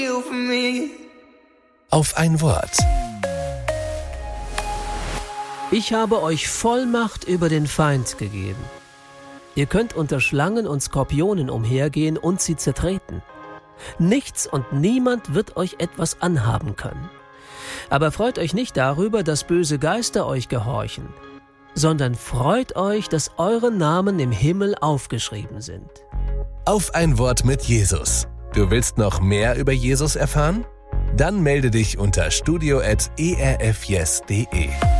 Auf ein Wort. Ich habe euch Vollmacht über den Feind gegeben. Ihr könnt unter Schlangen und Skorpionen umhergehen und sie zertreten. Nichts und niemand wird euch etwas anhaben können. Aber freut euch nicht darüber, dass böse Geister euch gehorchen, sondern freut euch, dass eure Namen im Himmel aufgeschrieben sind. Auf ein Wort mit Jesus. Du willst noch mehr über Jesus erfahren? Dann melde dich unter studio@erfyes.de.